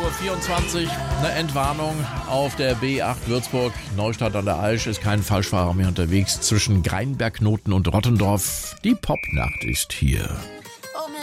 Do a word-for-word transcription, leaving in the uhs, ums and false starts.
Uhr vierundzwanzig, eine Entwarnung auf der B acht Würzburg, Neustadt an der Aisch, ist kein Falschfahrer mehr unterwegs zwischen Greinbergnoten und Rottendorf. Die Popnacht ist hier.